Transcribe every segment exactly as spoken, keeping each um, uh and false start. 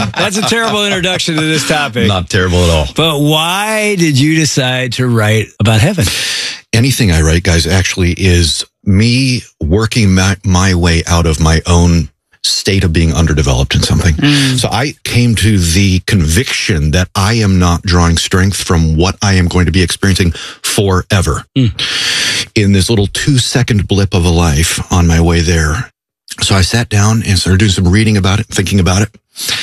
That's a terrible introduction to this topic. Not terrible at all. But why did you decide to write about heaven? Anything I write, guys, actually is me working my, my way out of my own state of being underdeveloped in something. Mm. So I came to the conviction that I am not drawing strength from what I am going to be experiencing forever. Mm. In this little two-second blip of a life on my way there. So I sat down and started doing some reading about it, thinking about it,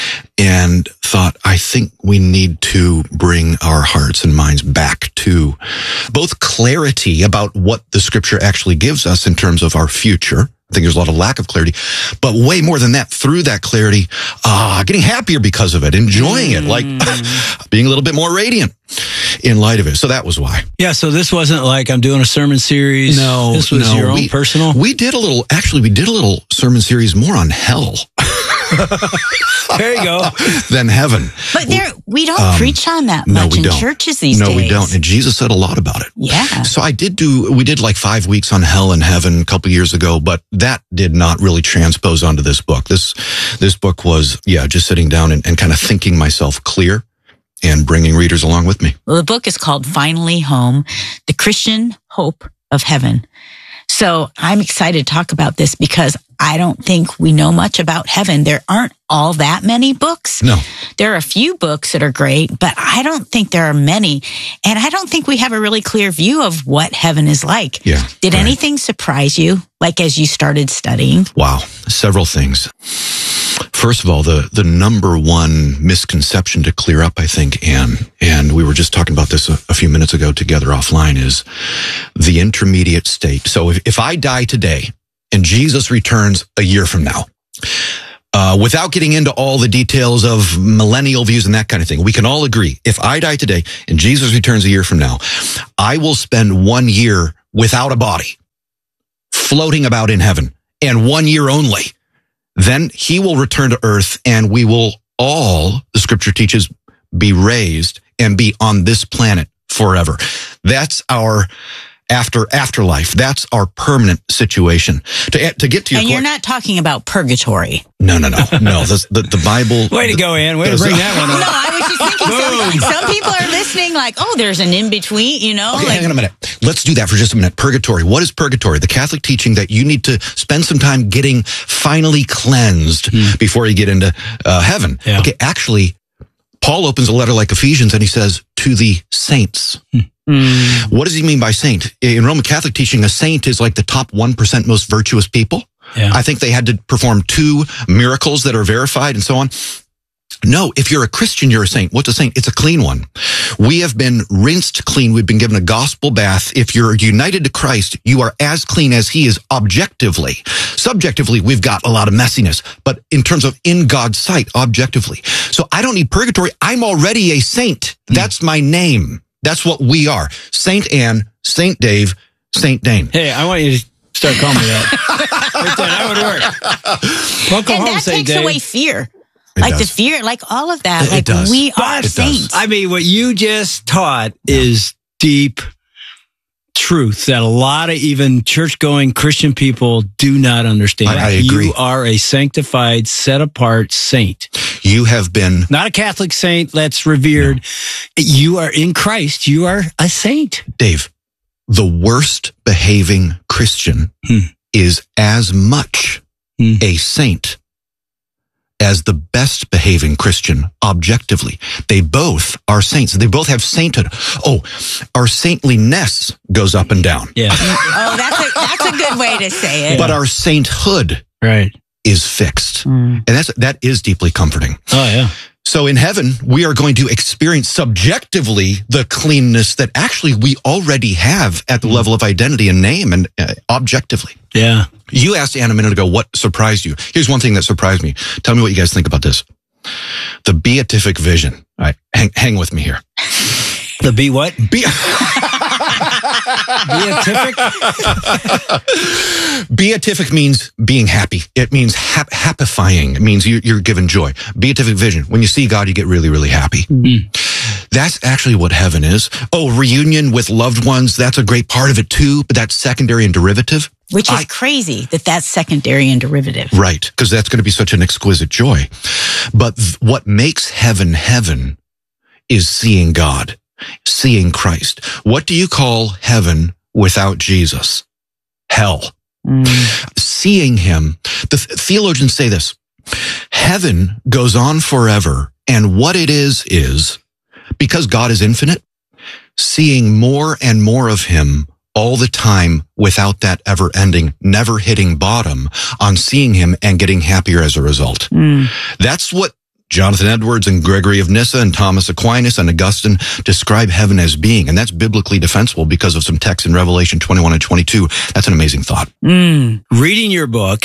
and thought, I think we need to bring our hearts and minds back to both clarity about what the scripture actually gives us in terms of our future. I think there's a lot of lack of clarity, but way more than that, through that clarity, ah, getting happier because of it, enjoying mm. it, like being a little bit more radiant in light of it. So that was why. Yeah, so this wasn't like I'm doing a sermon series. No, this was no, your own we, personal. We did a little, actually, we did a little sermon series more on hell. There you go. Than heaven. But there, we don't um, preach on that much no, in don't. churches these no, days. No, we don't. And Jesus said a lot about it. Yeah. So I did do, we did like five weeks on hell and heaven a couple years ago, but that did not really transpose onto this book. This, this book was, yeah, just sitting down and, and kind of thinking myself clear and bringing readers along with me. Well, the book is called Finally Home, The Christian Hope of Heaven. So I'm excited to talk about this because I don't think we know much about heaven. There aren't all that many books. No. There are a few books that are great, but I don't think there are many. And I don't think we have a really clear view of what heaven is like. Yeah. Did right. anything surprise you, like as you started studying? Wow. Several things. First of all, the, the number one misconception to clear up, I think, Anne, and we were just talking about this a, a few minutes ago together offline, is the intermediate state. So if, if I die today and Jesus returns a year from now, uh, without getting into all the details of millennial views and that kind of thing, we can all agree, if I die today and Jesus returns a year from now, I will spend one year without a body, floating about in heaven, and one year only. Then he will return to earth and we will all, the scripture teaches, be raised and be on this planet forever. That's our after afterlife. That's our permanent situation. To to get to your And you're not talking about purgatory. No, no, no, no. The the, the Bible. Way to go, Ann. Way to bring that one up. No, I was just thinking. Some, some people are listening, like, oh, there's an in between. You know, okay, like, hang on a minute. Let's do that for just a minute. Purgatory. What is purgatory? The Catholic teaching that you need to spend some time getting finally cleansed hmm. before you get into uh, heaven. Yeah. Okay, actually, Paul opens a letter like Ephesians and he says, to the saints. Hmm. Mm. What does he mean by saint? In Roman Catholic teaching, a saint is like the top one percent most virtuous people. Yeah. I think they had to perform two miracles that are verified and so on. No, if you're a Christian, you're a saint. What's a saint? It's a clean one. We have been rinsed clean. We've been given a gospel bath. If you're united to Christ, you are as clean as he is objectively. Subjectively, we've got a lot of messiness, but in terms of in God's sight, objectively. So I don't need purgatory. I'm already a saint. That's my name. That's what we are. Saint Anne, Saint Dave, Saint Dane. Hey, I want you to start calling me that. Right there, that would work. Welcome and home, that Saint takes Dave. away fear. It like does. the fear, like all of that. It, like it does. we are It saints. does. I mean, what you just taught yeah. is deep truth that a lot of even church-going Christian people do not understand. I, I agree. You are a sanctified, set-apart saint. You have been... Not a Catholic saint that's revered. No. You are in Christ. You are a saint. Dave, the worst behaving Christian hmm. is as much hmm. a saint as the best behaving Christian objectively. They both are saints. They both have sainthood. Oh, our saintliness goes up and down. Yeah. Oh, that's a, that's a good way to say it. But our sainthood right. is fixed. Mm. And that's, that is deeply comforting. Oh, yeah. So in heaven, we are going to experience subjectively the cleanness that actually we already have at the mm. level of identity and name and uh, objectively. Yeah. You asked Anne a minute ago, what surprised you? Here's one thing that surprised me. Tell me what you guys think about this. The beatific vision. All right, hang, hang with me here. The be what? Be- Beatific? Beatific means being happy. It means hap- happifying. It means you, you're given joy. Beatific vision. When you see God, you get really, really happy. Mm. That's actually what heaven is. Oh, reunion with loved ones. That's a great part of it too, but that's secondary and derivative. Which is I, crazy that that's secondary and derivative. Right, because that's going to be such an exquisite joy. But th- what makes heaven heaven is seeing God, seeing Christ. What do you call heaven without Jesus? Hell. Mm. Seeing him, the th- theologians say this, heaven goes on forever, and what it is is, because God is infinite, seeing more and more of him all the time without that ever ending, never hitting bottom on seeing him and getting happier as a result. Mm. That's what Jonathan Edwards and Gregory of Nyssa and Thomas Aquinas and Augustine describe heaven as being. And that's biblically defensible because of some texts in Revelation twenty-one and twenty-two. That's an amazing thought. Mm. Reading your book,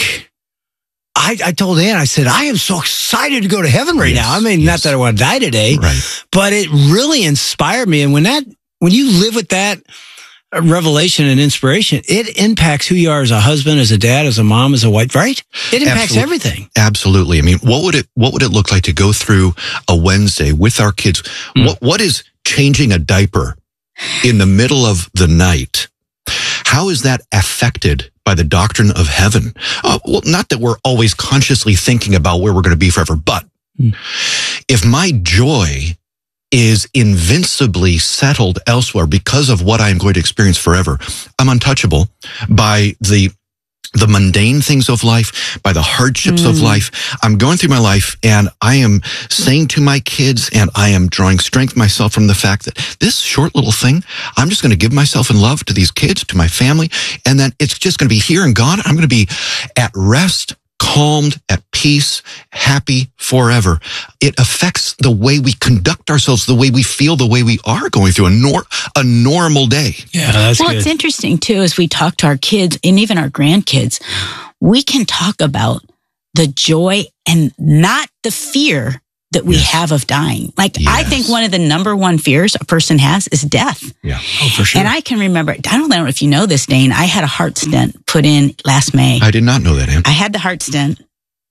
I, I told Ann, I said, I am so excited to go to heaven right Yes, now. I mean, yes. not that I want to die today, Right. but it really inspired me. And when that, when you live with that revelation and inspiration, it impacts who you are as a husband, as a dad, as a mom, as a wife, right? It impacts Absolute- everything. Absolutely. I mean, what would it, what would it look like to go through a Wednesday with our kids? Mm. What, what is changing a diaper in the middle of the night? How is that affected by the doctrine of heaven? Uh, well, not that we're always consciously thinking about where we're going to be forever, but Mm. if my joy is invincibly settled elsewhere because of what I'm going to experience forever, I'm untouchable by the the mundane things of life, by the hardships Mm. of life. I'm going through my life and I am saying to my kids, and I am drawing strength myself from the fact that this short little thing, I'm just going to give myself in love to these kids, to my family, and then it's just going to be here and gone. I'm going to be at rest, calmed, at peace, happy forever. It affects the way we conduct ourselves, the way we feel, the way we are going through a, nor- a normal day. Yeah, that's Well, good. it's interesting too, as we talk to our kids and even our grandkids, we can talk about the joy and not the fear that we Yes. have of dying. Like, I Yes. think one of the number one fears a person has is death. Yeah. Oh, for sure. And I can remember, I don't know if you know this, Dane, I had a heart stent put in last May. I did not know that, Ann. I had the heart stent.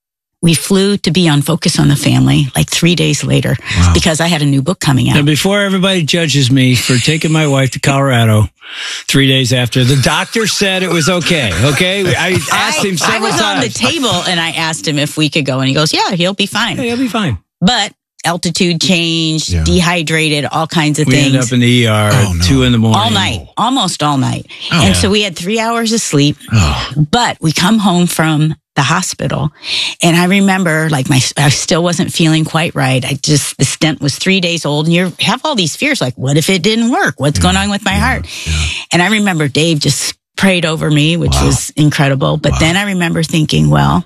We flew to be on Focus on the Family like three days later Wow. because I had a new book coming Now, out. before everybody judges me for taking my wife to Colorado three days after, the doctor said it was okay. Okay, I asked him I, I several was on the times. table and I asked him if we could go, and he goes, "Yeah, he'll be fine." Hey, I'll be fine. But altitude changed, Yeah. dehydrated, all kinds of We things. end up in the E R Oh, at no. two in the morning. all night, almost all night. Oh, and yeah. so we had three hours of sleep, Oh, but we come home from the hospital. And I remember like my, I still wasn't feeling quite right. I just, the stent was three days old and you have all these fears. Like, what if it didn't work? What's going on with my heart? yeah. And I remember Dave just prayed over me, which Wow. was incredible. But Wow. then I remember thinking, well,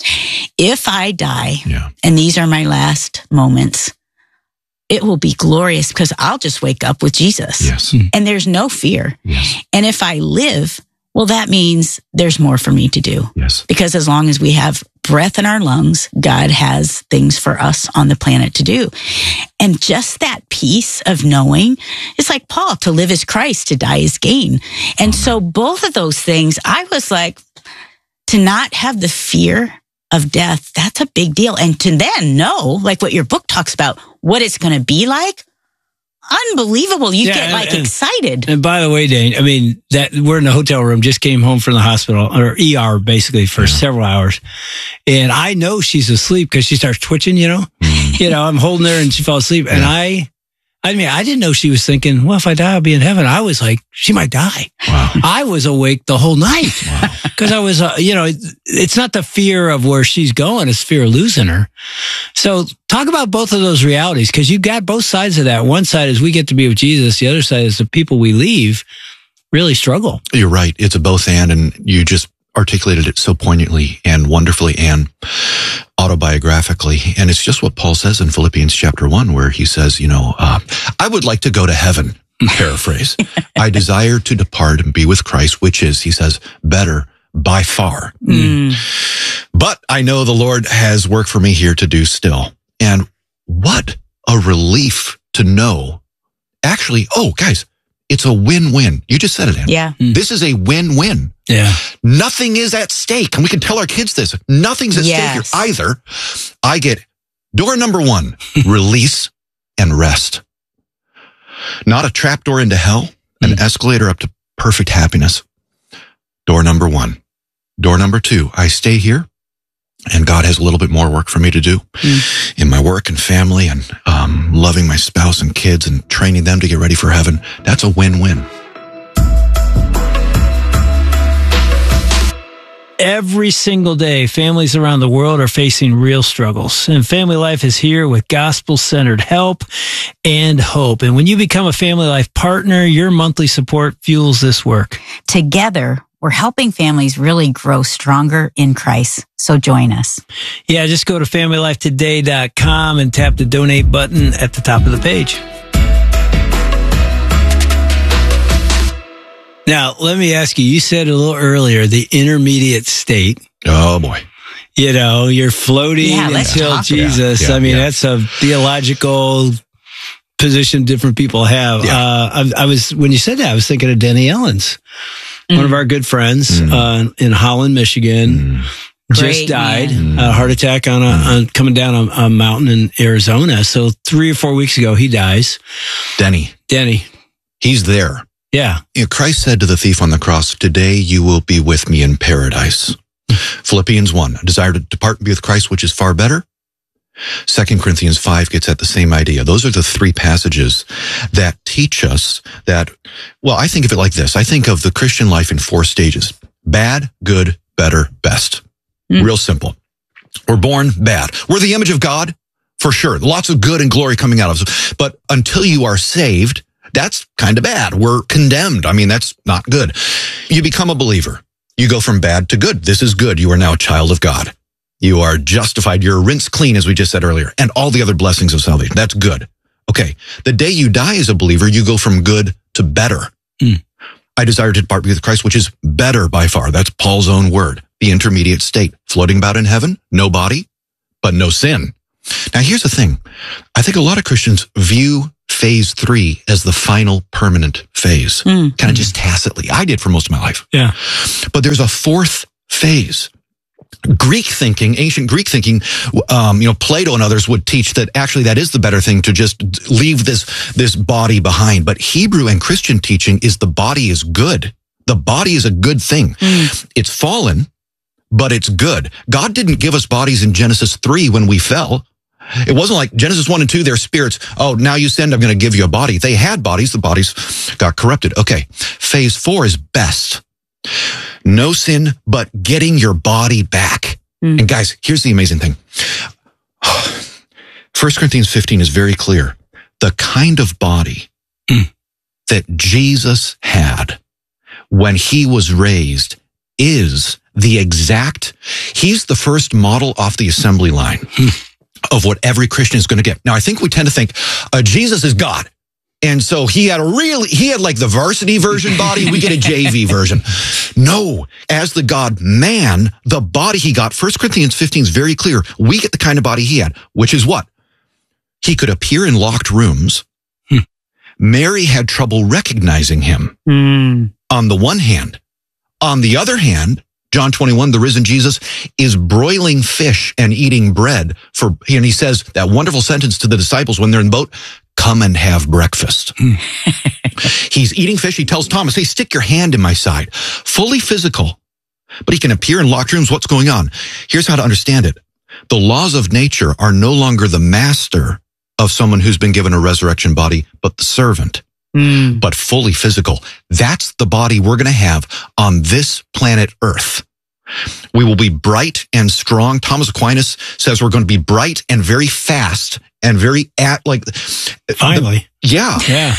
if I die Yeah. and these are my last moments, it will be glorious because I'll just wake up with Jesus. Yes. And there's no fear. Yes. And if I live, well, that means there's more for me to do. Yes. Because as long as we have breath in our lungs, God has things for us on the planet to do. And just that peace of knowing, it's like Paul, to live is Christ, to die is gain. And so both of those things, I was like, to not have the fear of death, that's a big deal. And to then know, like what your book talks about, what it's going to be like, unbelievable. You Yeah, get like and- excited. And by the way, Dane, I mean, that we're in the hotel room, just came home from the hospital or E R basically for several hours. And I know she's asleep because she starts twitching, you know, you know, I'm holding her and she fell asleep. And Yeah. I, I mean, I didn't know she was thinking, well, if I die, I'll be in heaven. I was like, she might die. Wow. I was awake the whole night because I was, uh, you know, it's not the fear of where she's going. It's fear of losing her. So talk about both of those realities because you got both sides of that. One side is we get to be with Jesus. The other side is the people we leave really struggle. You're right. It's a both and, and you just articulated it so poignantly and wonderfully and autobiographically. And it's just what Paul says in Philippians chapter one, where he says, you know, uh, I would like to go to heaven, paraphrase. I desire to depart and be with Christ, which is, he says, better by far. Mm. But I know the Lord has work for me here to do still. And what a relief to know. Actually, oh, guys, it's a win-win. You just said it, Ann. Yeah. This is a win-win. Yeah. Nothing is at stake. And we can tell our kids this. Nothing's at Yes. stake here either. I get door number one, release and rest. Not a trapdoor into hell, an Mm. escalator up to perfect happiness. Door number one. Door number two, I stay here And God has a little bit more work for me to do mm. in my work and family and um, loving my spouse and kids and training them to get ready for heaven. That's a win-win. Every single day, families around the world are facing real struggles. And Family Life is here with gospel-centered help and hope. And when you become a Family Life partner, your monthly support fuels this work. Together, we're helping families really grow stronger in Christ. So join us. Yeah, just go to family life today dot com and tap the donate button at the top of the page. Now, let me ask you, you said a little earlier, the intermediate state. Oh, boy. You know, you're floating yeah, until Jesus. Yeah, yeah, I mean, yeah. that's a theological position different people have. Yeah. Uh, I, I was, when you said that, I was thinking of Denny Ellens. One of our good friends mm. uh, in Holland, Michigan, mm. just Great, died. Man. A heart attack on a mm. on coming down a, a mountain in Arizona. So three or four weeks ago, he dies. Denny. Denny. He's there. Yeah. You know, Christ said to the thief on the cross, "Today you will be with me in paradise." Philippians one, a desire to depart and be with Christ, which is far better. Second Corinthians five gets at the same idea. Those are the three passages that teach us that, well, I think of it like this. I think of the Christian life in four stages: bad, good, better, best. Mm. Real simple. We're born bad. We're the image of God, for sure. Lots of good and glory coming out of us. But until you are saved, that's kind of bad. We're condemned. I mean, that's not good. You become a believer. You go from bad to good. This is good. You are now a child of God. You are justified. You're rinsed clean, as we just said earlier, and all the other blessings of salvation. That's good. Okay. The day you die as a believer, you go from good to better. Mm. I desire to depart with Christ, which is better by far. That's Paul's own word. The intermediate state, floating about in heaven, no body, but no sin. Now, here's the thing. I think a lot of Christians view phase three as the final permanent phase, mm. kind of just tacitly. I did for most of my life. Yeah. But there's a fourth phase. Greek thinking, ancient Greek thinking, um, you know, Plato and others would teach that actually that is the better thing, to just leave this, this body behind. But Hebrew and Christian teaching is the body is good. The body is a good thing. Mm. It's fallen, but it's good. God didn't give us bodies in Genesis three when we fell. It wasn't like Genesis one and two, their spirits. Oh, now you sinned, I'm going to give you a body. They had bodies. The bodies got corrupted. Okay. Phase four is best. No sin, but getting your body back. Mm. And guys, here's the amazing thing. First Corinthians fifteen is very clear. The kind of body mm. that Jesus had when he was raised is the exact, he's the first model off the assembly line mm. of what every Christian is going to get. Now, I think we tend to think uh, Jesus is God. And so he had a really, he had like the varsity version body. We get a J V version. No, as the God man, the body he got, First Corinthians fifteen is very clear. We get the kind of body he had, which is what? He could appear in locked rooms. Hmm. Mary had trouble recognizing him mm. on the one hand. On the other hand, John twenty-one, the risen Jesus is broiling fish and eating bread for, and he says that wonderful sentence to the disciples when they're in the boat, "Come and have breakfast." Mm. He's eating fish. He tells Thomas, "Hey, stick your hand in my side." Fully physical, but he can appear in locked rooms. What's going on? Here's how to understand it. The laws of nature are no longer the master of someone who's been given a resurrection body, but the servant. Mm. But fully physical. That's the body we're going to have on this planet Earth. We will be bright and strong. Thomas Aquinas says we're going to be bright and very fast and very at like. Finally. The, yeah. Yeah.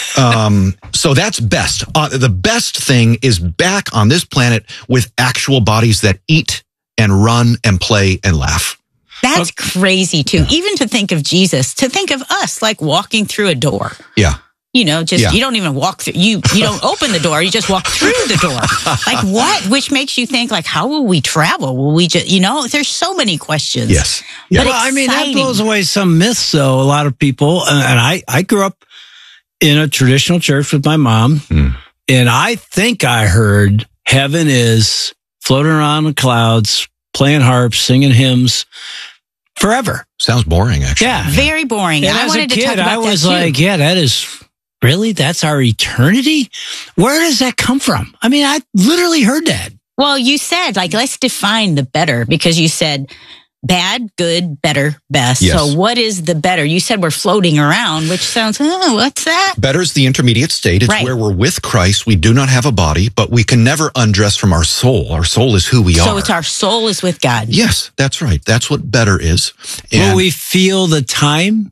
um, so that's best. Uh, the best thing is back on this planet with actual bodies that eat and run and play and laugh. That's okay. Crazy too. Even to think of Jesus, to think of us like walking through a door. Yeah. You know, just, yeah. you don't even walk through, you, you don't open the door, you just walk through the door. Like what? Which makes you think like, how will we travel? Will we just, you know, there's so many questions. Yes. Yeah. Well, I mean, that blows away some myths though. A lot of people, and I, I grew up in a traditional church with my mom, mm. and I think I heard heaven is floating around in clouds, playing harps, singing hymns forever. Sounds boring, actually. Yeah. Very boring. And I as wanted a kid, to talk about I was that like, too. yeah, that is really, that's our eternity. Where does that come from? I mean, I literally heard that. Well, you said, like, let's define the better, because you said bad, good, better, best. Yes. So what is the better? You said we're floating around, which sounds, oh, what's that? Better is the intermediate state. It's Right. where we're with Christ. We do not have a body, but we can never undress from our soul. Our soul is who we So are. it's our soul is with God. Yes, that's right. That's what better is. Will we feel the time?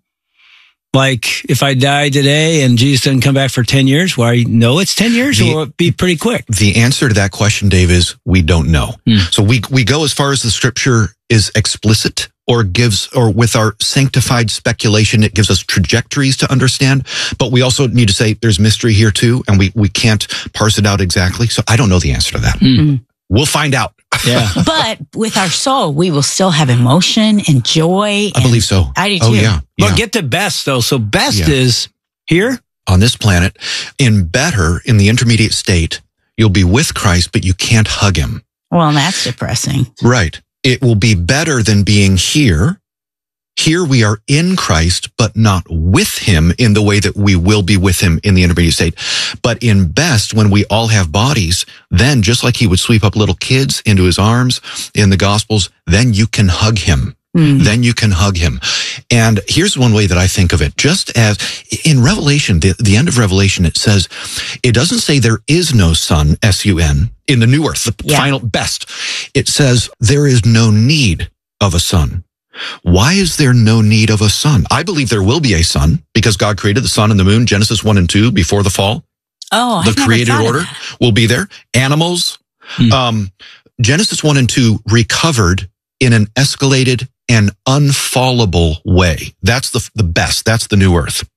Like if I die today and Jesus doesn't come back for ten years, well, I know it's ten years, The- or will it be pretty quick? The answer to that question, Dave, is we don't know. Hmm. So we we go as far as the scripture is explicit or gives, or with our sanctified speculation, it gives us trajectories to understand. But we also need to say there's mystery here too, and we, we can't parse it out exactly. So I don't know the answer to that. Hmm. We'll find out. Yeah. But with our soul, we will still have emotion and joy. I believe so. I do Oh, too. yeah. Well, yeah. get the best though. So best Yeah. is here. On this planet, in better, in the intermediate state, you'll be with Christ, but you can't hug him. Well, that's depressing. Right. It will be better than being here. Here we are in Christ, but not with him in the way that we will be with him in the intermediate state. But in best, when we all have bodies, then just like he would sweep up little kids into his arms in the Gospels, then you can hug him. Mm. Then you can hug him. And here's one way that I think of it. Just as in Revelation, the, the end of Revelation, it says, it doesn't say there is no sun, S U N, in the new earth, the Yeah. final best. It says there is no need of a sun. Why is there no need of a sun? I believe there will be a sun because God created the sun and the moon, Genesis one and two, before the fall. Oh, The I've never created thought of order that. will be there. Animals. Hmm. Um, Genesis one and two recovered in an escalated and unfallable way. That's the, the best. That's the new earth.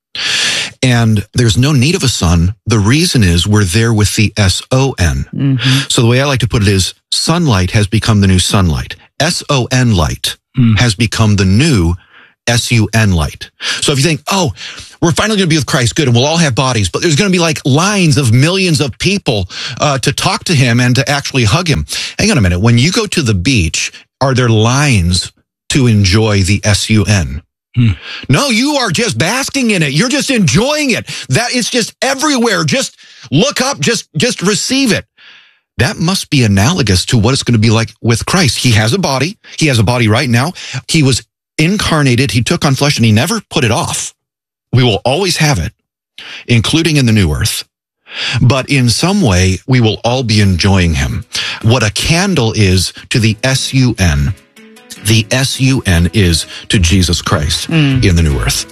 And there's no need of a sun. The reason is we're there with the S O N. Mhm. So the way I like to put it is sunlight has become the new sunlight. S O N light Hmm. has become the new S U N light. So if you think, oh, we're finally going to be with Christ, good, and we'll all have bodies, but there's going to be like lines of millions of people uh, to talk to him and to actually hug him. Hang on a minute. When you go to the beach, are there lines to enjoy the S U N? Hmm. No, you are just basking in it. You're just enjoying it. That it's just everywhere. Just look up, just, just receive it. That must be analogous to what it's going to be like with Christ. He has a body. He has a body right now. He was incarnated. He took on flesh and he never put it off. We will always have it, including in the new earth. But in some way, we will all be enjoying him. What a candle is to the S U N, the S U N is to Jesus Christ Mm. in the new earth.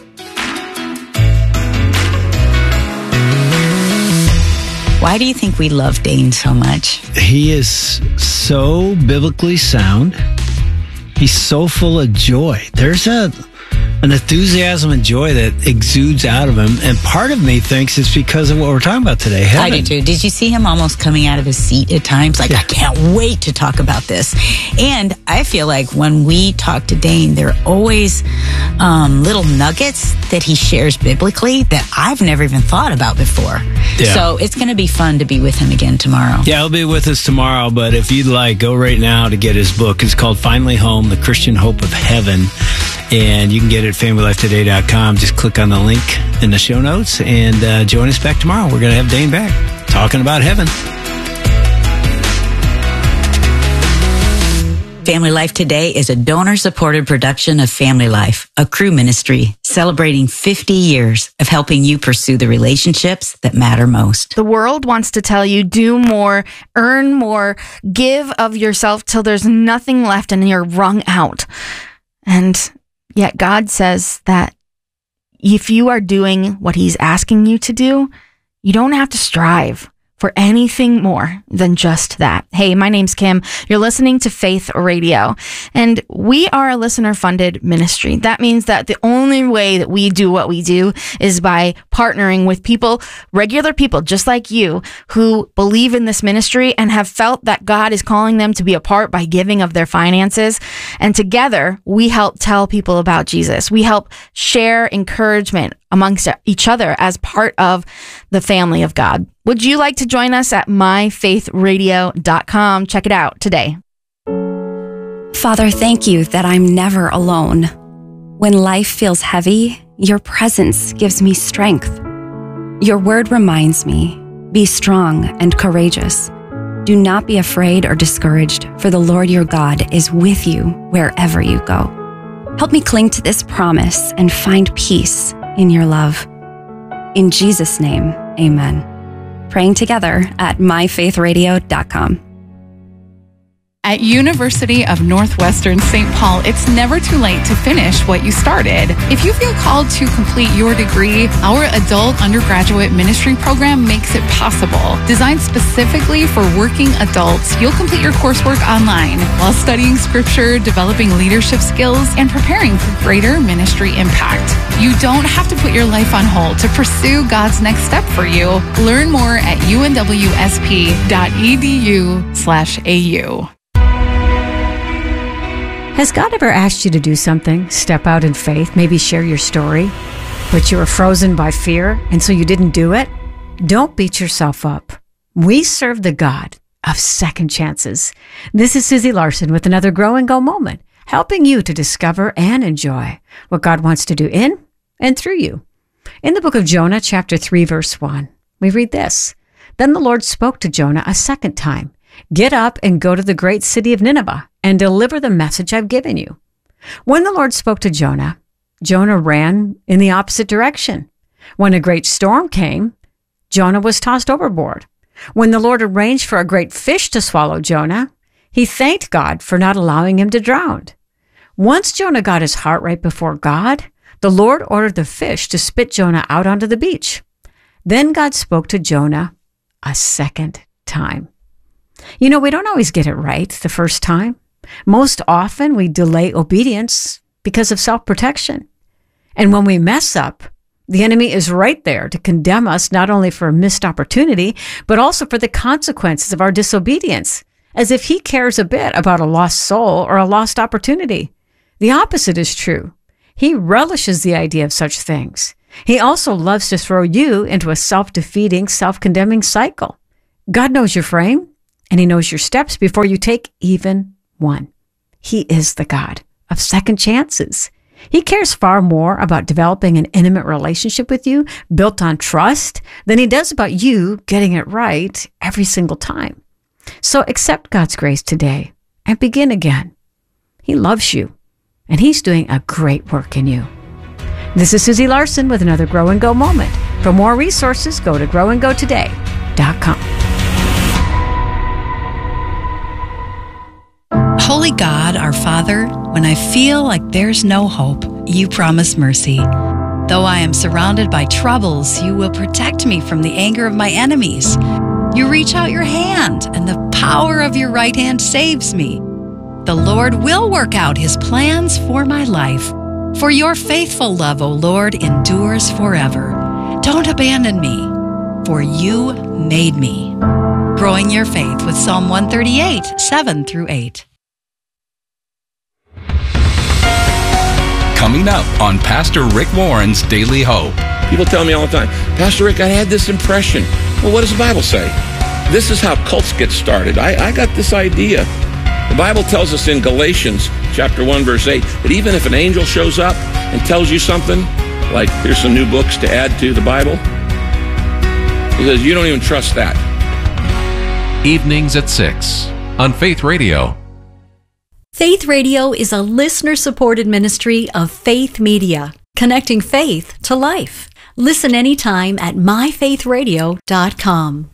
Why do you think we love Dane so much? He is so biblically sound. He's so full of joy. There's a an enthusiasm and joy that exudes out of him. And part of me thinks it's because of what we're talking about today. Heaven. I do too. Did you see him almost coming out of his seat at times? Like, Yeah. I can't wait to talk about this. And I feel like when we talk to Dane, there are always um, little nuggets that he shares biblically that I've never even thought about before. Yeah. So it's going to be fun to be with him again tomorrow. Yeah, he'll be with us tomorrow, but if you'd like, go right now to get his book. It's called Finally Home, The Christian Hope of Heaven. And you can get it at family life today dot com. Just click on the link in the show notes and uh, join us back tomorrow. We're going to have Dane back talking about heaven. Family Life Today is a donor-supported production of Family Life, a crew ministry celebrating fifty years of helping you pursue the relationships that matter most. The world wants to tell you do more, earn more, give of yourself till there's nothing left and you're wrung out. And yet God says that if you are doing what he's asking you to do, you don't have to strive for anything more than just that. Hey, my name's Kim. You're listening to Faith Radio, and we are a listener-funded ministry. That means that the only way that we do what we do is by partnering with people, regular people just like you, who believe in this ministry and have felt that God is calling them to be a part by giving of their finances. And together, we help tell people about Jesus. We help share encouragement amongst each other as part of the family of God. Would you like to join us at my faith radio dot com? Check it out today. Father, thank you that I'm never alone. When life feels heavy, your presence gives me strength. Your word reminds me, be strong and courageous. Do not be afraid or discouraged, for the Lord your God is with you wherever you go. Help me cling to this promise and find peace in your love. In Jesus' name, amen. Praying together at my faith radio dot com. At University of Northwestern Saint Paul, it's never too late to finish what you started. If you feel called to complete your degree, our adult undergraduate ministry program makes it possible. Designed specifically for working adults, you'll complete your coursework online while studying scripture, developing leadership skills, and preparing for greater ministry impact. You don't have to put your life on hold to pursue God's next step for you. Learn more at u n w s p dot e d u slash a u. Has God ever asked you to do something, step out in faith, maybe share your story, but you were frozen by fear and so you didn't do it? Don't beat yourself up. We serve the God of second chances. This is Susie Larson with another Grow and Go moment, helping you to discover and enjoy what God wants to do in and through you. In the book of Jonah, chapter three, verse one, we read this. Then the Lord spoke to Jonah a second time. Get up and go to the great city of Nineveh and deliver the message I've given you. When the Lord spoke to Jonah, Jonah ran in the opposite direction. When a great storm came, Jonah was tossed overboard. When the Lord arranged for a great fish to swallow Jonah, he thanked God for not allowing him to drown. Once Jonah got his heart right before God, the Lord ordered the fish to spit Jonah out onto the beach. Then God spoke to Jonah a second time. You know, we don't always get it right the first time. Most often we delay obedience because of self-protection. And when we mess up, the enemy is right there to condemn us not only for a missed opportunity, but also for the consequences of our disobedience, as if he cares a bit about a lost soul or a lost opportunity. The opposite is true. He relishes the idea of such things. He also loves to throw you into a self-defeating, self-condemning cycle. God knows your frame, and he knows your steps before you take even one. He is the God of second chances. He cares far more about developing an intimate relationship with you, built on trust, than he does about you getting it right every single time. So accept God's grace today and begin again. He loves you, and he's doing a great work in you. This is Susie Larson with another Grow and Go moment. For more resources, go to grow and go today dot com. Holy God, our Father, when I feel like there's no hope, you promise mercy. Though I am surrounded by troubles, you will protect me from the anger of my enemies. You reach out your hand, and the power of your right hand saves me. The Lord will work out his plans for my life. For your faithful love, O Lord, endures forever. Don't abandon me, for you made me. Growing your faith with Psalm one thirty-eight, seven through eight. Coming up on Pastor Rick Warren's Daily Hope. People tell me all the time, Pastor Rick, I had this impression. Well, what does the Bible say? This is how cults get started. I, I got this idea. The Bible tells us in Galatians chapter one, verse eight, that even if an angel shows up and tells you something, like here's some new books to add to the Bible, he says you don't even trust that. Evenings at six on Faith Radio. Faith Radio is a listener-supported ministry of Faith Media, connecting faith to life. Listen anytime at my faith radio dot com.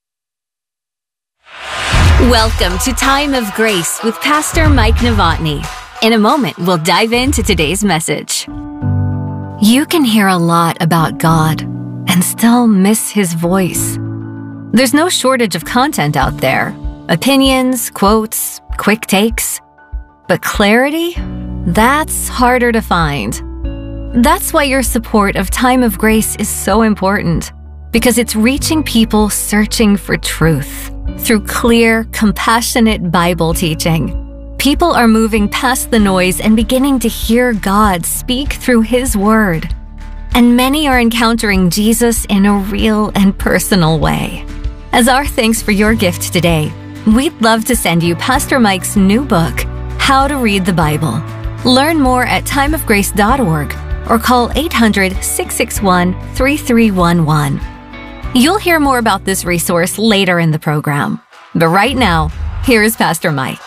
Welcome to Time of Grace with Pastor Mike Novotny. In a moment, we'll dive into today's message. You can hear a lot about God and still miss his voice. There's no shortage of content out there. Opinions, quotes, quick takes. But clarity? That's harder to find. That's why your support of Time of Grace is so important, because it's reaching people searching for truth. Through clear, compassionate Bible teaching, people are moving past the noise and beginning to hear God speak through his word. And many are encountering Jesus in a real and personal way. As our thanks for your gift today, we'd love to send you Pastor Mike's new book, How to Read the Bible. Learn more at time of grace dot org or call eight hundred, six six one, three three one one. You'll hear more about this resource later in the program. But right now, here is Pastor Mike.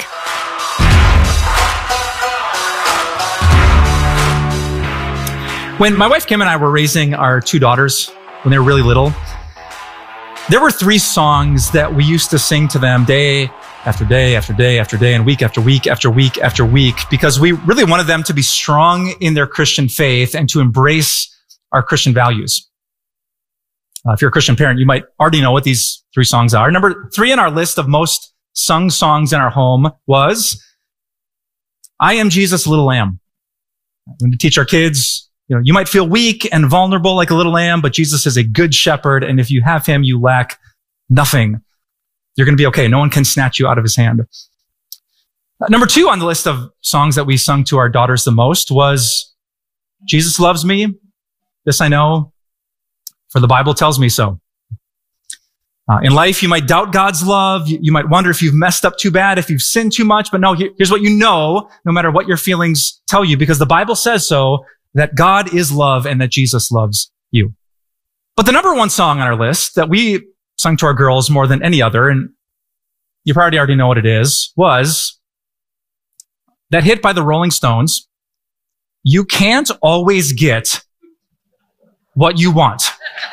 When my wife Kim and I were raising our two daughters when they were really little, there were three songs that we used to sing to them day after day after day after day and week after week after week after week because we really wanted them to be strong in their Christian faith and to embrace our Christian values. Uh, if you're a Christian parent, you might already know what these three songs are. Number three on our list of most sung songs in our home was I Am Jesus, Little Lamb. When we teach our kids, you know, you might feel weak and vulnerable like a little lamb, but Jesus is a good shepherd. And if you have him, you lack nothing. You're going to be okay. No one can snatch you out of his hand. Uh, number two on the list of songs that we sung to our daughters the most was Jesus Loves Me. This I know, for the Bible tells me so. Uh, in life, you might doubt God's love. You, you might wonder if you've messed up too bad, if you've sinned too much. But no, here, here's what you know, no matter what your feelings tell you, because the Bible says so, that God is love and that Jesus loves you. But the number one song on our list that we sung to our girls more than any other, and you probably already know what it is, was that hit by the Rolling Stones, You Can't Always Get What You Want.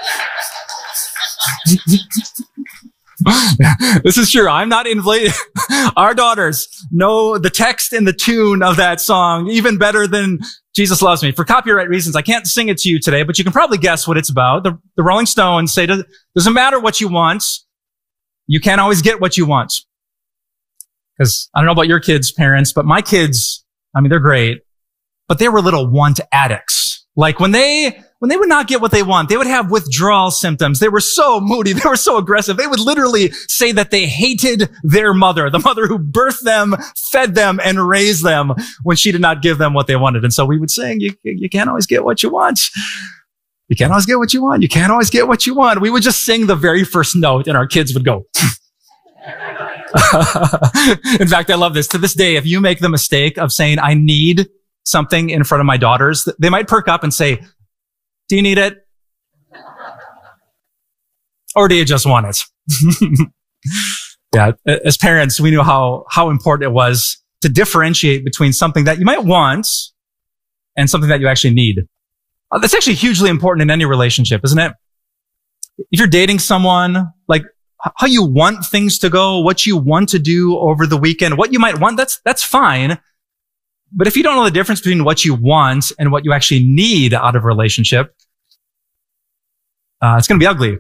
This is true. I'm not inflated. Our daughters know the text and the tune of that song even better than Jesus Loves Me. For copyright reasons, I can't sing it to you today, but you can probably guess what it's about. The, the Rolling Stones say, doesn't matter what you want. You can't always get what you want. Because I don't know about your kids' parents, but my kids, I mean, they're great, but they were little want addicts. Like when they, when they would not get what they want, they would have withdrawal symptoms. They were so moody. They were so aggressive. They would literally say that they hated their mother, the mother who birthed them, fed them, and raised them when she did not give them what they wanted. And so we would sing, you, you can't always get what you want. You can't always get what you want. You can't always get what you want. We would just sing the very first note and our kids would go. In fact, I love this. To this day, if you make the mistake of saying, I need something in front of my daughters, they might perk up and say, do you need it? Or do you just want it? Yeah. As parents, we knew how, how important it was to differentiate between something that you might want and something that you actually need. Uh, that's actually hugely important in any relationship, isn't it? If you're dating someone, like how you want things to go, what you want to do over the weekend, what you might want, that's, that's fine. But if you don't know the difference between what you want and what you actually need out of a relationship, uh, it's going to be ugly.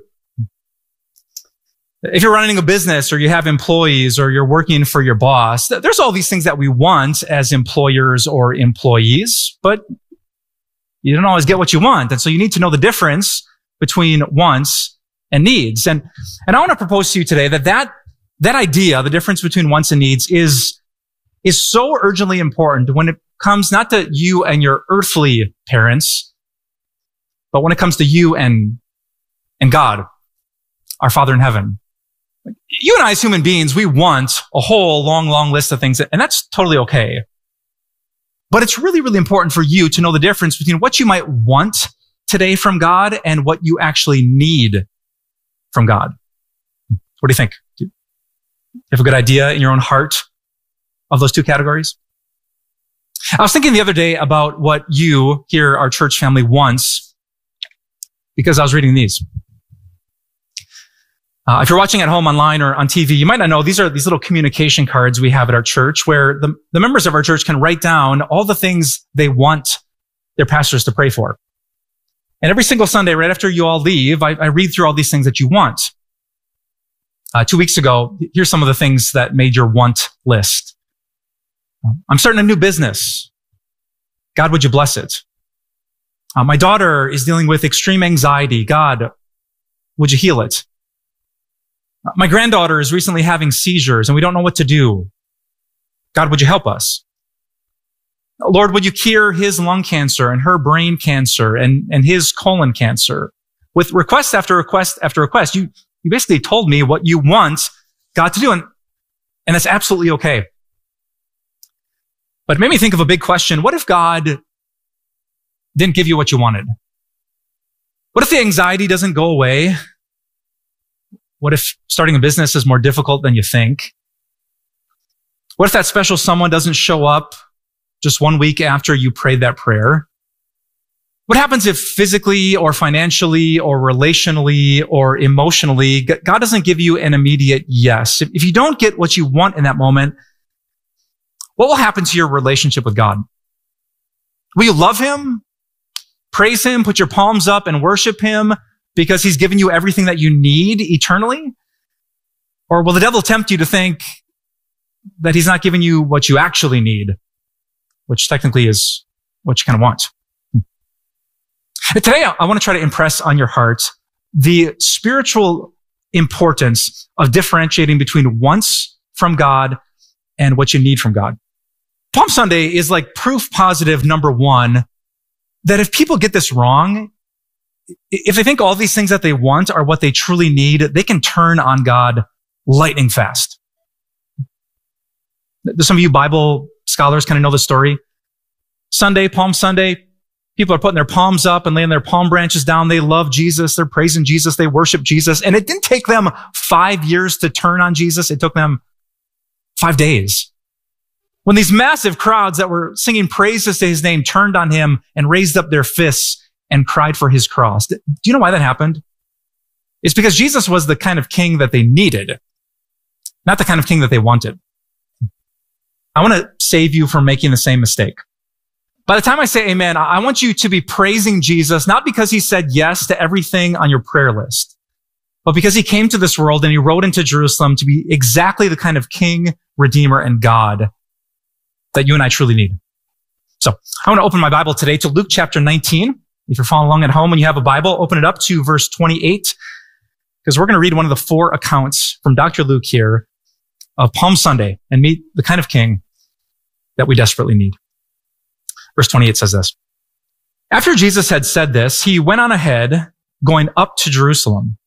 If you're running a business or you have employees or you're working for your boss, there's all these things that we want as employers or employees, but you don't always get what you want. And so you need to know the difference between wants and needs. And, and I want to propose to you today that that, that idea, the difference between wants and needs is is so urgently important when it comes not to you and your earthly parents, but when it comes to you and, and God, our Father in heaven. You and I as human beings, we want a whole long, long list of things, and that's totally okay. But it's really, really important for you to know the difference between what you might want today from God and what you actually need from God. What do you think? Do you have a good idea in your own heart of those two categories? I was thinking the other day about what you here, our church family, wants, because I was reading these. Uh, if you're watching at home online or on T V, you might not know these are these little communication cards we have at our church where the, the members of our church can write down all the things they want their pastors to pray for. And every single Sunday, right after you all leave, I, I read through all these things that you want. Uh, two weeks ago, here's some of the things that made your want list. I'm starting a new business. God, would you bless it? Uh, my daughter is dealing with extreme anxiety. God, would you heal it? Uh, my granddaughter is recently having seizures and we don't know what to do. God, would you help us? Uh, Lord, would you cure his lung cancer and her brain cancer and, and his colon cancer? With request after request after request, you, you basically told me what you want God to do. And, and that's absolutely okay. But it made me think of a big question. What if God didn't give you what you wanted? What if the anxiety doesn't go away? What if starting a business is more difficult than you think? What if that special someone doesn't show up just one week after you prayed that prayer? What happens if physically or financially or relationally or emotionally, God doesn't give you an immediate yes? If you don't get what you want in that moment, what will happen to your relationship with God? Will you love him, praise him, put your palms up and worship him because he's given you everything that you need eternally? Or will the devil tempt you to think that he's not giving you what you actually need, which technically is what you kind of want? Today, I want to try to impress on your heart the spiritual importance of differentiating between wants from God and what you need from God. Palm Sunday is like proof positive number one that if people get this wrong, if they think all these things that they want are what they truly need, they can turn on God lightning fast. Some of you Bible scholars kind of know the story. Sunday, Palm Sunday, people are putting their palms up and laying their palm branches down. They love Jesus. They're praising Jesus. They worship Jesus. And it didn't take them five years to turn on Jesus. It took them five days. When these massive crowds that were singing praises to his name turned on him and raised up their fists and cried for his cross. Do you know why that happened? It's because Jesus was the kind of king that they needed, not the kind of king that they wanted. I want to save you from making the same mistake. By the time I say amen, I want you to be praising Jesus, not because he said yes to everything on your prayer list, but because he came to this world and he rode into Jerusalem to be exactly the kind of king, redeemer, and God that you and I truly need. So I want to open my Bible today to Luke chapter nineteen. If you're following along at home and you have a Bible, open it up to verse twenty-eight, because we're going to read one of the four accounts from Doctor Luke here of Palm Sunday and meet the kind of king that we desperately need. Verse twenty-eight says this. After Jesus had said this, he went on ahead, going up to Jerusalem.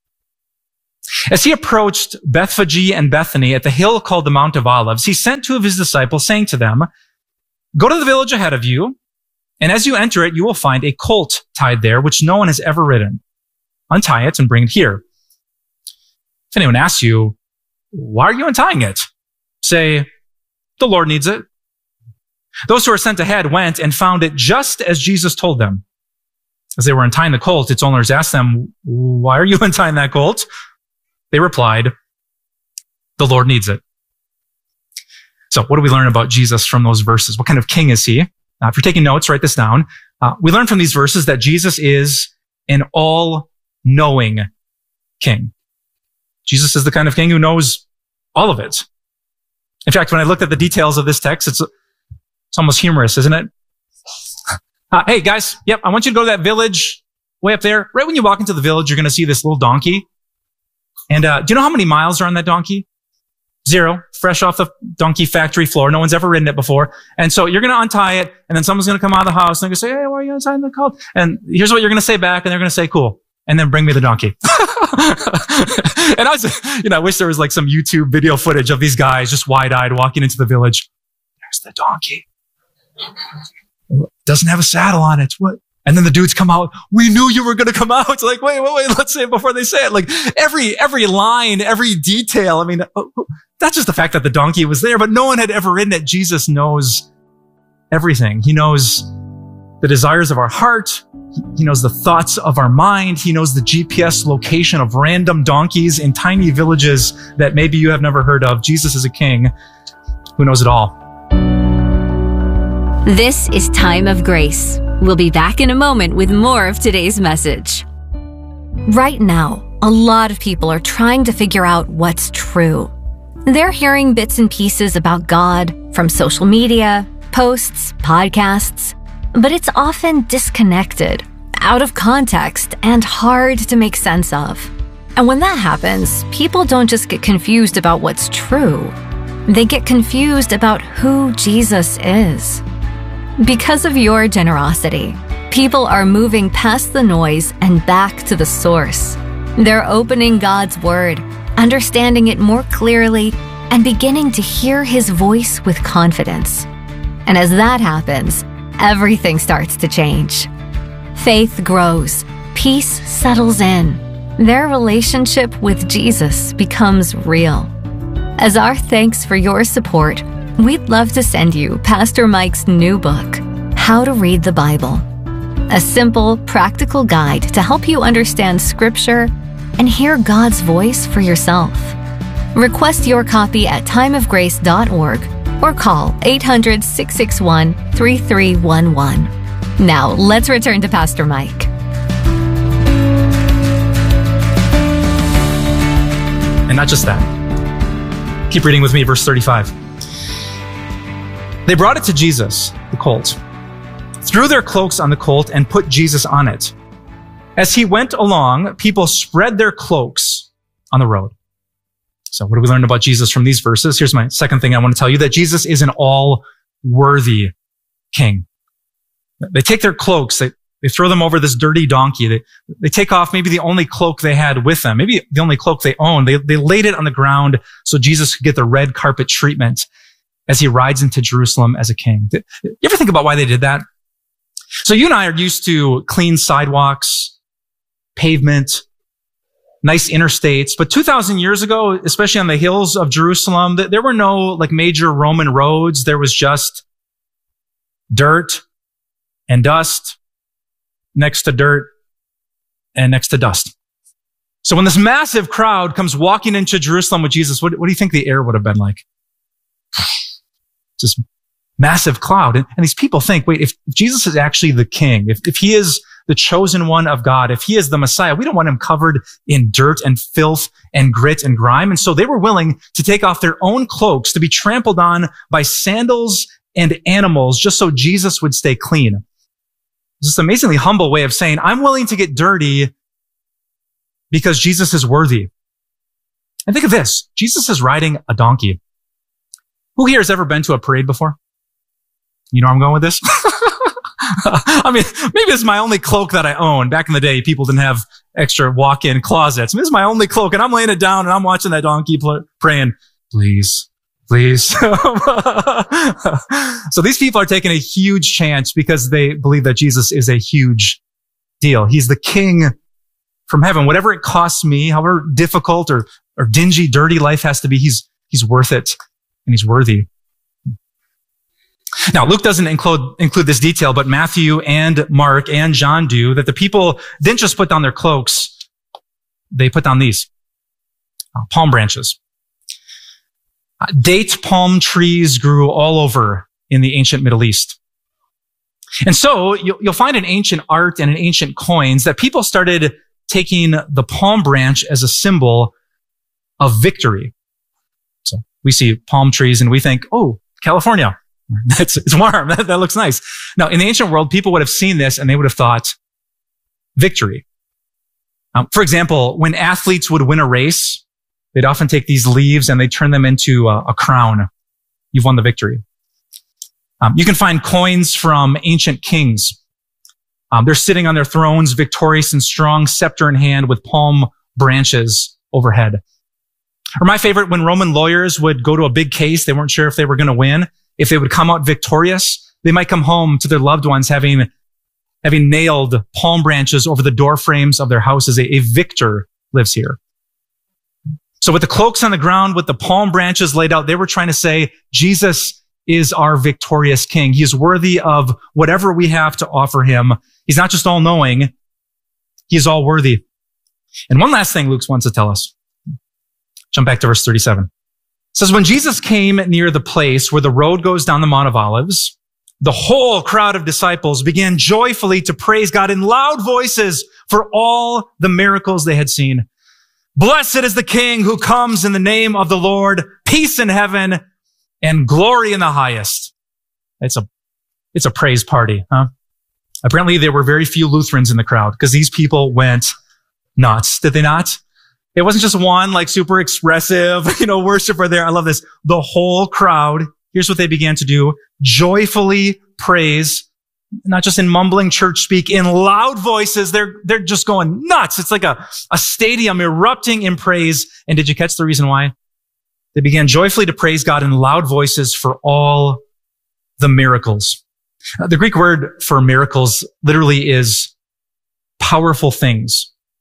As he approached Bethphage and Bethany at the hill called the Mount of Olives, he sent two of his disciples, saying to them, "Go to the village ahead of you, and as you enter it, you will find a colt tied there, which no one has ever ridden. Untie it and bring it here. If anyone asks you, 'Why are you untying it?' say, 'The Lord needs it.'" Those who were sent ahead went and found it just as Jesus told them. As they were untying the colt, its owners asked them, "Why are you untying that colt?" They replied, "The Lord needs it." So what do we learn about Jesus from those verses? What kind of king is he? Uh, if you're taking notes, write this down. Uh, we learn from these verses that Jesus is an all-knowing king. Jesus is the kind of king who knows all of it. In fact, when I looked at the details of this text, it's It's almost humorous, isn't it? Uh, hey, guys, yep, I want you to go to that village way up there. Right when you walk into the village, you're going to see this little donkey. And uh, do you know how many miles are on that donkey? Zero. Fresh off the donkey factory floor. No one's ever ridden it before. And so you're going to untie it, and then someone's going to come out of the house, and they're going to say, "Hey, why are you untying the colt?" And here's what you're going to say back, and they're going to say, "Cool." And then bring me the donkey. And I was, you know, I wish there was like some YouTube video footage of these guys just wide-eyed walking into the village. There's the donkey. Doesn't have a saddle on it. What? And then the dudes come out. "We knew you were going to come out." It's like, wait, wait, wait. Let's say it before they say it. Like every, every line, every detail. I mean, that's just the fact that the donkey was there, but no one had ever ridden it. Jesus knows everything. He knows the desires of our heart. He knows the thoughts of our mind. He knows the G P S location of random donkeys in tiny villages that maybe you have never heard of. Jesus is a king who knows it all. This is Time of Grace. We'll be back in a moment with more of today's message. Right now, a lot of people are trying to figure out what's true. They're hearing bits and pieces about God from social media, posts, podcasts, but it's often disconnected, out of context, and hard to make sense of. And when that happens, people don't just get confused about what's true. They get confused about who Jesus is. Because of your generosity, people are moving past the noise and back to the source. They're opening God's Word, understanding it more clearly, and beginning to hear His voice with confidence. And as that happens, everything starts to change. Faith grows, peace settles in, their relationship with Jesus becomes real. As our thanks for your support, we'd love to send you Pastor Mike's new book, How to Read the Bible. A simple, practical guide to help you understand Scripture and hear God's voice for yourself. Request your copy at time of grace dot org or call eight hundred, six six one, three three one one. Now, let's return to Pastor Mike. And not just that. Keep reading with me, verse thirty-five. They brought it to Jesus, the colt, threw their cloaks on the colt, and put Jesus on it. As he went along, people spread their cloaks on the road. So what do we learn about Jesus from these verses? Here's my second thing I want to tell you, that Jesus is an all-worthy king. They take their cloaks, they, they throw them over this dirty donkey. They, they take off maybe the only cloak they had with them, maybe the only cloak they owned. They, they laid it on the ground so Jesus could get the red carpet treatment as he rides into Jerusalem as a king. You ever think about why they did that? So you and I are used to clean sidewalks, pavement, nice interstates. But two thousand years ago, especially on the hills of Jerusalem, there were no like major Roman roads. There was just dirt and dust next to dirt and next to dust. So when this massive crowd comes walking into Jerusalem with Jesus, what, what do you think the air would have been like? Just massive cloud. And, and these people think, wait, if Jesus is actually the king, if, if he is the chosen one of God, if he is the Messiah, we don't want him covered in dirt and filth and grit and grime. And so they were willing to take off their own cloaks to be trampled on by sandals and animals just so Jesus would stay clean. It's this amazingly humble way of saying, I'm willing to get dirty because Jesus is worthy. And think of this. Jesus is riding a donkey. Who here has ever been to a parade before? You know where I'm going with this? I mean, maybe it's my only cloak that I own. Back in the day, people didn't have extra walk-in closets. I mean, this is my only cloak, and I'm laying it down, and I'm watching that donkey pl- praying, please, please. So these people are taking a huge chance because they believe that Jesus is a huge deal. He's the king from heaven. Whatever it costs me, however difficult or, or dingy, dirty life has to be, he's, he's worth it, and he's worthy. Now, Luke doesn't include, include this detail, but Matthew and Mark and John do, that the people didn't just put down their cloaks, they put down these uh, palm branches. Uh, date palm trees grew all over in the ancient Middle East. And so you'll, you'll find in ancient art and in ancient coins that people started taking the palm branch as a symbol of victory. So we see palm trees and we think, oh, California. That's, it's warm. That, that looks nice. Now, in the ancient world, people would have seen this and they would have thought victory. Um, for example, when athletes would win a race, they'd often take these leaves and they turn them into a, a crown. You've won the victory. Um, you can find coins from ancient kings. Um, they're sitting on their thrones, victorious and strong, scepter in hand with palm branches overhead. Or my favorite, when Roman lawyers would go to a big case, they weren't sure if they were going to win. If they would come out victorious, they might come home to their loved ones having, having nailed palm branches over the door frames of their houses. A, a victor lives here. So with the cloaks on the ground, with the palm branches laid out, they were trying to say, Jesus is our victorious king. He is worthy of whatever we have to offer him. He's not just all-knowing. He is all worthy. And one last thing Luke wants to tell us. Jump back to verse thirty-seven. It says, when Jesus came near the place where the road goes down the Mount of Olives, the whole crowd of disciples began joyfully to praise God in loud voices for all the miracles they had seen. Blessed is the King who comes in the name of the Lord, peace in heaven and glory in the highest. It's a, it's a praise party, huh? Apparently there were very few Lutherans in the crowd because these people went nuts. Did they not? It wasn't just one like super expressive, you know, worshiper there. I love this. The whole crowd, here's what they began to do. Joyfully praise, not just in mumbling church speak, in loud voices. They're, they're just going nuts. It's like a, a stadium erupting in praise. And did you catch the reason why? They began joyfully to praise God in loud voices for all the miracles. Uh, the Greek word for miracles literally is powerful things.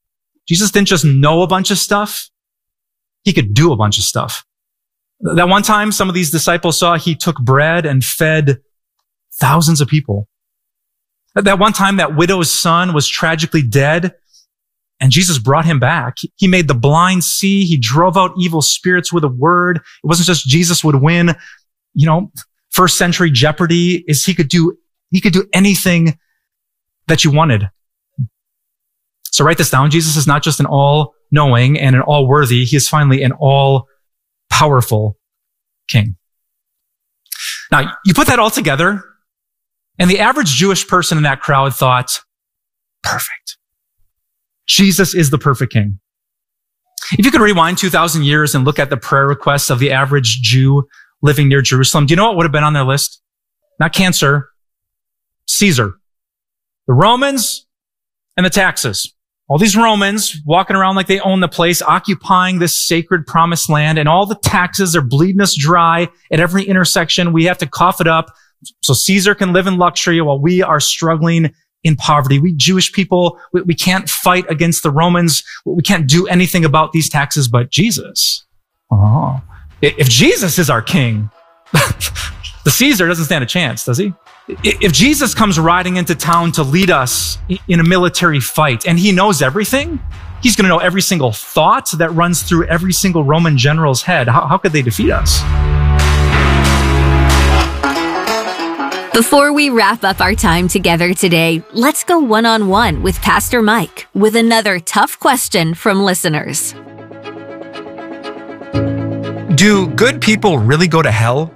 Jesus didn't just know a bunch of stuff. He could do a bunch of stuff. That one time some of these disciples saw he took bread and fed thousands of people. That one time that widow's son was tragically dead and Jesus brought him back. He made the blind see. He drove out evil spirits with a word. It wasn't just Jesus would win, you know, first century Jeopardy. Is he could do, he could do anything that you wanted. So write this down. Jesus is not just an all-knowing and an all-worthy. He is finally an all-powerful king. Now, you put that all together, and the average Jewish person in that crowd thought, perfect. Jesus is the perfect king. If you could rewind two thousand years and look at the prayer requests of the average Jew living near Jerusalem, do you know what would have been on their list? Not cancer, Caesar, the Romans, and the taxes. All these Romans walking around like they own the place, occupying this sacred promised land, and all the taxes are bleeding us dry at every intersection. We have to cough it up so Caesar can live in luxury while we are struggling in poverty. We Jewish people, we, we can't fight against the Romans. We can't do anything about these taxes, but Jesus. Oh. If Jesus is our king, the Caesar doesn't stand a chance, does he? If Jesus comes riding into town to lead us in a military fight and he knows everything, he's going to know every single thought that runs through every single Roman general's head. How, how could they defeat us? Before we wrap up our time together today, let's go one-on-one with Pastor Mike with another tough question from listeners. Do good people really go to hell?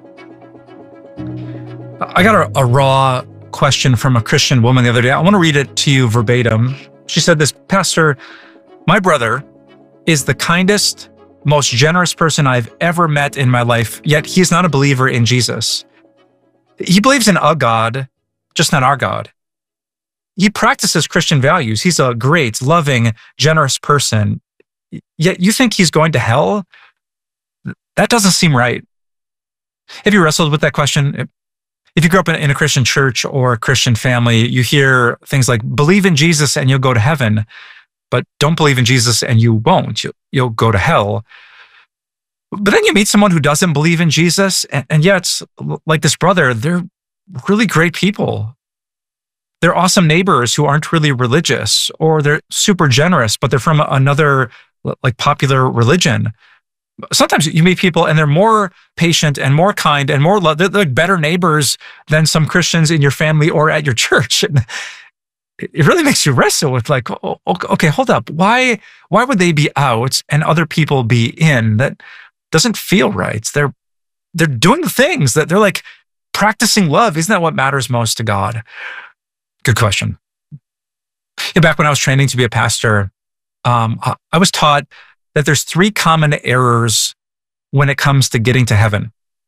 I got a, a raw question from a Christian woman the other day. I want to read it to you verbatim. She said this, Pastor, my brother is the kindest, most generous person I've ever met in my life, yet he's not a believer in Jesus. He believes in a God, just not our God. He practices Christian values. He's a great, loving, generous person, yet you think he's going to hell? That doesn't seem right. Have you wrestled with that question? If you grew up in a Christian church or a Christian family, you hear things like, believe in Jesus and you'll go to heaven, but don't believe in Jesus and you won't. You'll, you'll go to hell. But then you meet someone who doesn't believe in Jesus, and, and yet, like this brother, they're really great people. They're awesome neighbors who aren't really religious, or they're super generous, but they're from another like popular religion. Sometimes you meet people and they're more patient and more kind and more love. They're like better neighbors than some Christians in your family or at your church. And it really makes you wrestle with like, oh, okay, hold up. Why, why would they be out and other people be in? That doesn't feel right. They're, they're doing the things that they're like practicing love. Isn't that what matters most to God? Good question. Yeah, back when I was training to be a pastor, um, I was taught that there's three common errors when it comes to getting to heaven.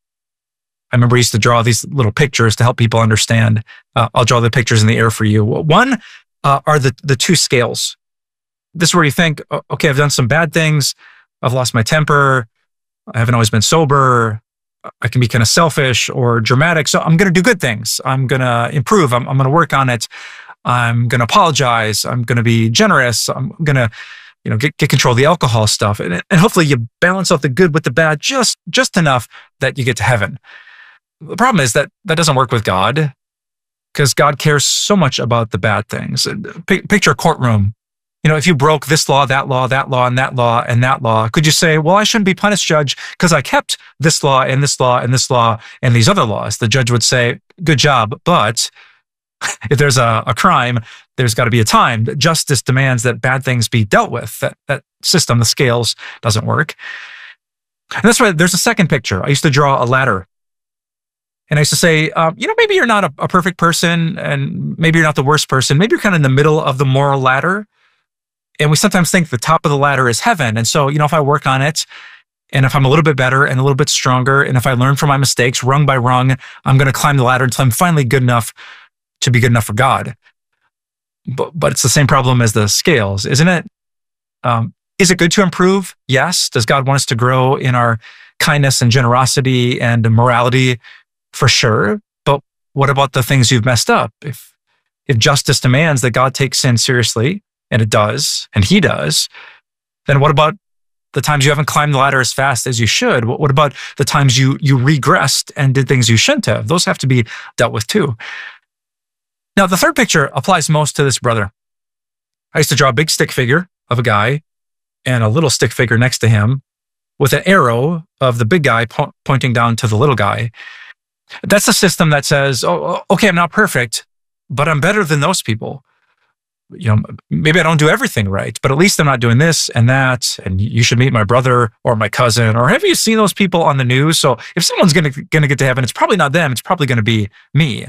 I remember I used to draw these little pictures to help people understand. Uh, I'll draw the pictures in the air for you. One uh, are the, the two scales. This is where you think, okay, I've done some bad things. I've lost my temper. I haven't always been sober. I can be kind of selfish or dramatic. So I'm going to do good things. I'm going to improve. I'm, I'm going to work on it. I'm going to apologize. I'm going to be generous. I'm going to you know, get, get control of the alcohol stuff. And, and hopefully you balance out the good with the bad just, just enough that you get to heaven. The problem is that that doesn't work with God, because God cares so much about the bad things. P- picture a courtroom. You know, if you broke this law, that law, that law, and that law, and that law, could you say, well, I shouldn't be punished, Judge, because I kept this law and this law and this law and these other laws? The judge would say, good job, but if there's a, a crime, there's got to be a time. Justice demands that bad things be dealt with. That, that system, the scales, doesn't work. And that's why there's a second picture. I used to draw a ladder. And I used to say, um, you know, maybe you're not a, a perfect person, and maybe you're not the worst person. Maybe you're kind of in the middle of the moral ladder. And we sometimes think the top of the ladder is heaven. And so, you know, if I work on it, and if I'm a little bit better and a little bit stronger, and if I learn from my mistakes rung by rung, I'm going to climb the ladder until I'm finally good enough to be good enough for God. But, but it's the same problem as the scales, isn't it? Um, is it good to improve? Yes. Does God want us to grow in our kindness and generosity and morality? For sure. But what about the things you've messed up? If, if justice demands that God takes sin seriously, and it does, and he does, then what about the times you haven't climbed the ladder as fast as you should? What, what about the times you you regressed and did things you shouldn't have? Those have to be dealt with too. Now, the third picture applies most to this brother. I used to draw a big stick figure of a guy and a little stick figure next to him with an arrow of the big guy po- pointing down to the little guy. That's a system that says, oh, okay, I'm not perfect, but I'm better than those people. You know, maybe I don't do everything right, but at least I'm not doing this and that. And you should meet my brother or my cousin, or have you seen those people on the news? So if someone's going to going to get to heaven, it's probably not them. It's probably going to be me.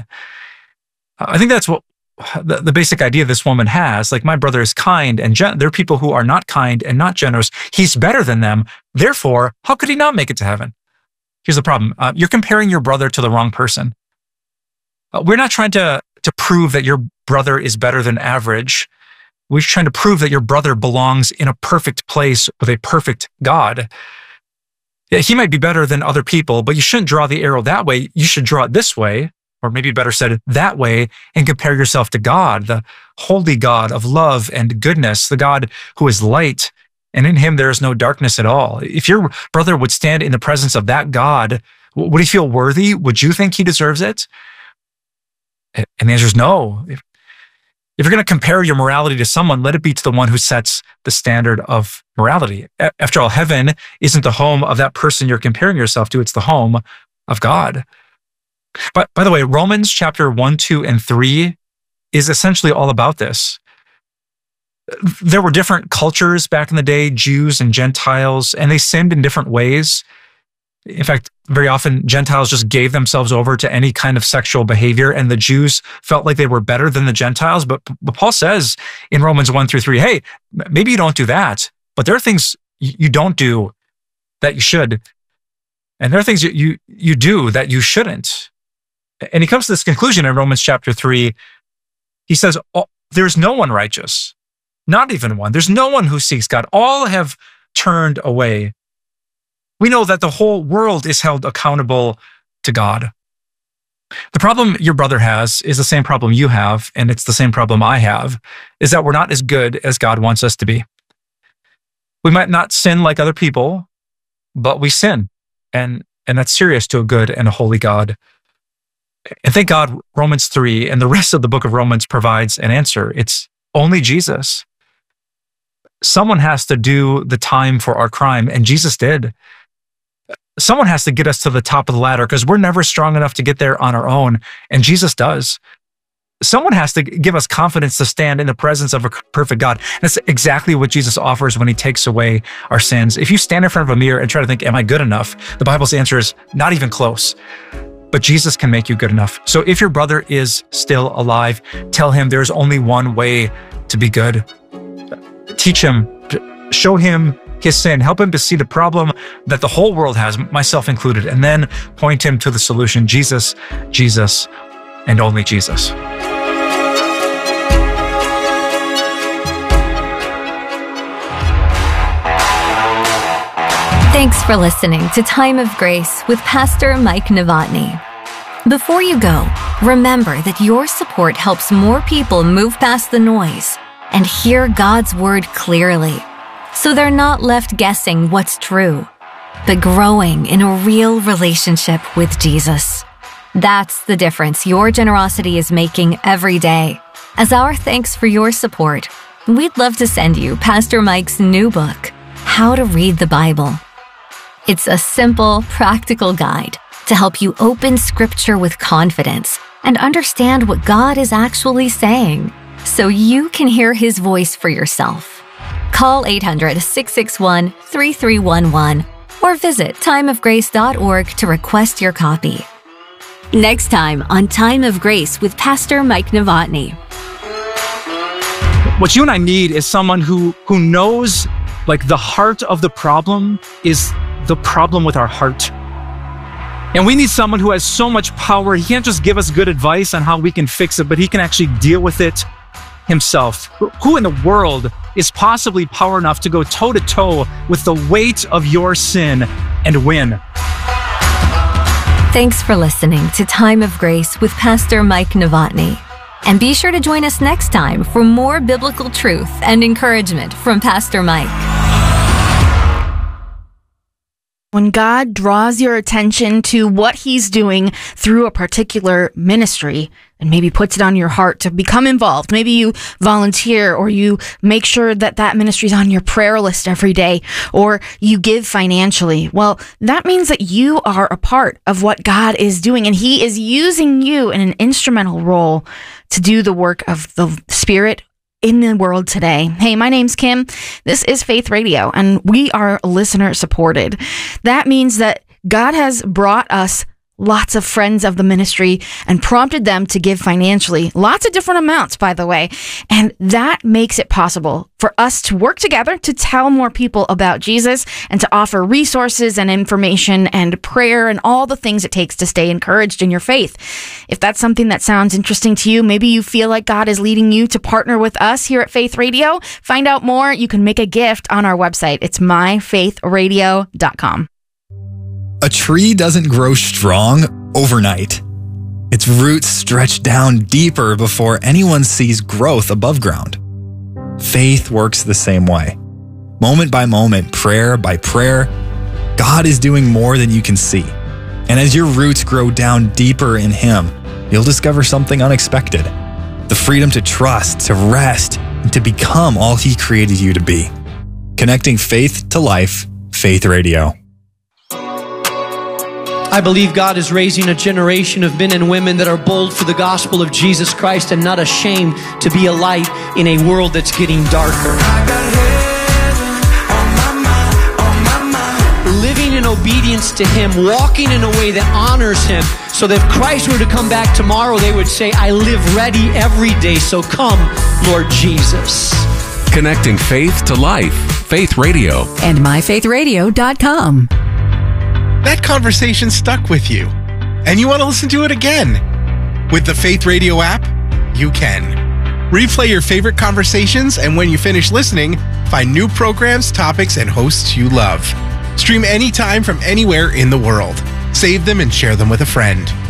I think that's what the, the basic idea this woman has. Like, my brother is kind and gen- there are people who are not kind and not generous. He's better than them. Therefore, how could he not make it to heaven? Here's the problem. Uh, you're comparing your brother to the wrong person. Uh, we're not trying to to prove that your brother is better than average. We're trying to prove that your brother belongs in a perfect place with a perfect God. Yeah, he might be better than other people, but you shouldn't draw the arrow that way. You should draw it this way, or maybe better said, that way, and compare yourself to God, the holy God of love and goodness, the God who is light, and in him there is no darkness at all. If your brother would stand in the presence of that God, would he feel worthy? Would you think he deserves it? And the answer is no. If, if you're going to compare your morality to someone, let it be to the one who sets the standard of morality. After all, heaven isn't the home of that person you're comparing yourself to. It's the home of God. But by the way, Romans chapter one, two, and three is essentially all about this. There were different cultures back in the day, Jews and Gentiles, and they sinned in different ways. In fact, very often Gentiles just gave themselves over to any kind of sexual behavior, and the Jews felt like they were better than the Gentiles. But, but Paul says in Romans one through three, hey, maybe you don't do that, but there are things you don't do that you should. And there are things you, you, you do that you shouldn't. And he comes to this conclusion in Romans chapter three. He says, oh, there's no one righteous, not even one. There's no one who seeks God. All have turned away. We know that the whole world is held accountable to God. The problem your brother has is the same problem you have, and it's the same problem I have, is that we're not as good as God wants us to be. We might not sin like other people, but we sin, and, and that's serious to a good and a holy God. And thank God Romans three and the rest of the book of Romans provides an answer. It's only Jesus. Someone has to do the time for our crime, and Jesus did. Someone has to get us to the top of the ladder because we're never strong enough to get there on our own, and Jesus does. Someone has to give us confidence to stand in the presence of a perfect God. And that's exactly what Jesus offers when he takes away our sins. If you stand in front of a mirror and try to think, am I good enough? The Bible's answer is not even close. But Jesus can make you good enough. So if your brother is still alive, tell him there's only one way to be good. Teach him, show him his sin, help him to see the problem that the whole world has, myself included, and then point him to the solution, Jesus, Jesus, and only Jesus. Thanks for listening to Time of Grace with Pastor Mike Novotny. Before you go, remember that your support helps more people move past the noise and hear God's word clearly, so they're not left guessing what's true, but growing in a real relationship with Jesus. That's the difference your generosity is making every day. As our thanks for your support, we'd love to send you Pastor Mike's new book, How to Read the Bible. It's a simple, practical guide to help you open Scripture with confidence and understand what God is actually saying, so you can hear His voice for yourself. Call eight hundred, six six one, three three one one or visit time of grace dot org to request your copy. Next time on Time of Grace with Pastor Mike Novotny. What you and I need is someone who, who knows, like, the heart of the problem is the problem with our heart. And we need someone who has so much power. He can't just give us good advice on how we can fix it, but he can actually deal with it himself. Who in the world is possibly power enough to go toe-to-toe with the weight of your sin and win? Thanks for listening to Time of Grace with Pastor Mike Novotny. And be sure to join us next time for more biblical truth and encouragement from Pastor Mike. When God draws your attention to what he's doing through a particular ministry and maybe puts it on your heart to become involved, maybe you volunteer or you make sure that that ministry is on your prayer list every day, or you give financially. Well, that means that you are a part of what God is doing, and he is using you in an instrumental role to do the work of the Spirit in the world today. Hey, my name's Kim. This is Faith Radio, and we are listener supported. That means that God has brought us lots of friends of the ministry and prompted them to give financially, lots of different amounts, by the way. And that makes it possible for us to work together to tell more people about Jesus and to offer resources and information and prayer and all the things it takes to stay encouraged in your faith. If that's something that sounds interesting to you, maybe you feel like God is leading you to partner with us here at Faith Radio. Find out more. You can make a gift on our website. It's my faith radio dot com. A tree doesn't grow strong overnight. Its roots stretch down deeper before anyone sees growth above ground. Faith works the same way. Moment by moment, prayer by prayer, God is doing more than you can see. And as your roots grow down deeper in Him, you'll discover something unexpected. The freedom to trust, to rest, and to become all He created you to be. Connecting faith to life, Faith Radio. I believe God is raising a generation of men and women that are bold for the gospel of Jesus Christ and not ashamed to be a light in a world that's getting darker. Living in obedience to Him, walking in a way that honors Him, so that if Christ were to come back tomorrow, they would say, I live ready every day, so come, Lord Jesus. Connecting faith to life, Faith Radio. And my faith radio dot com. That conversation stuck with you, and you want to listen to it again. With the Faith Radio app, you can. Replay your favorite conversations, and when you finish listening, find new programs, topics, and hosts you love. Stream anytime from anywhere in the world. Save them and share them with a friend.